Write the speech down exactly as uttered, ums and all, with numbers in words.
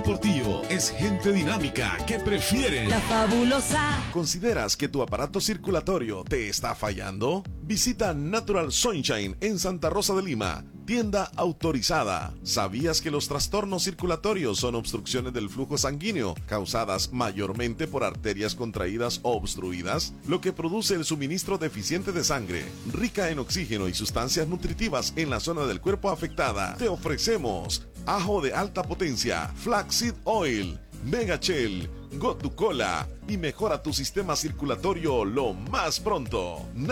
Portillo es gente dinámica que prefiere La Fabulosa. ¿Consideras que tu aparato circulatorio te está fallando? Visita Natural Sunshine en Santa Rosa de Lima, tienda autorizada. ¿Sabías que los trastornos circulatorios son obstrucciones del flujo sanguíneo causadas mayormente por arterias contraídas o obstruidas, lo que produce el suministro deficiente de sangre, rica en oxígeno y sustancias nutritivas en la zona del cuerpo afectada? Te ofrecemos ajo de alta potencia, Flaxseed Oil, Megachel, Gotu Cola y mejora tu sistema circulatorio lo más pronto.